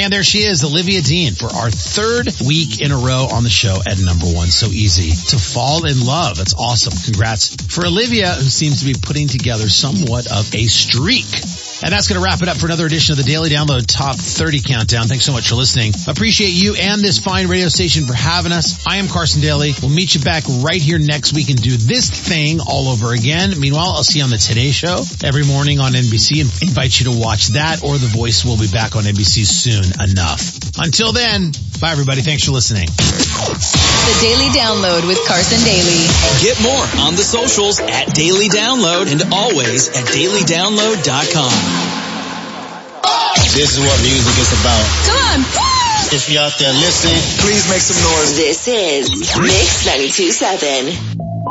And there she is, Olivia Dean, for our third week in a row on the show at number one. So easy to fall in love. That's awesome. Congrats for Olivia, who seems to be putting together somewhat of a streak. And that's going to wrap it up for another edition of the Daily Download Top 30 Countdown. Thanks so much for listening. Appreciate you and this fine radio station for having us. I am Carson Daly. We'll meet you back right here next week and do this thing all over again. Meanwhile, I'll see you on the Today Show every morning on NBC and invite you to watch that, or The Voice will be back on NBC soon enough. Until then, bye everybody. Thanks for listening. The Daily Download with Carson Daly. Get more on the socials at Daily Download and always at dailydownload.com. This is what music is about. Come on. If you're out there listening, please make some noise. This is Mix 92.7.